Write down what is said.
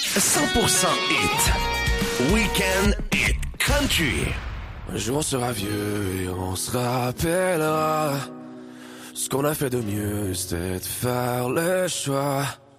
100% hit. Weekend hit country. Un jour on sera vieux et on se rappellera. Ce qu'on a fait de mieux, c'était de faire le choix